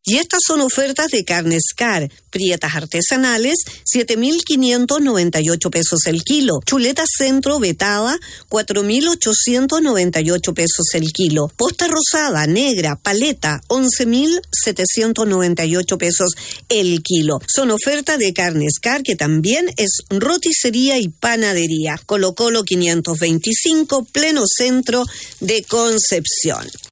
Y estas son ofertas de carne Scar, prietas artesanales, 7.598 pesos el kilo. Chuleta centro vetada, 4.898 pesos el kilo. Posta rosada, negra, paleta, 11.798 pesos el kilo. Son ofertas de carne Scar, que también es roticería y panadería. Colo Colo 525, pleno centro de Concepción.